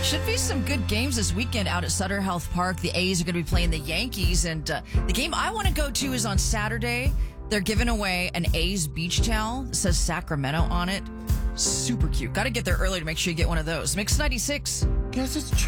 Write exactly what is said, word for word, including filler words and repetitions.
Should be some good games this weekend out at Sutter Health Park. The A's are going to be playing the Yankees, and uh, the game I want to go to is on Saturday. They're giving away an A's beach towel that says Sacramento on it. Super cute. Got to get there early to make sure you get one of those. Mix ninety-six. Guess it's true.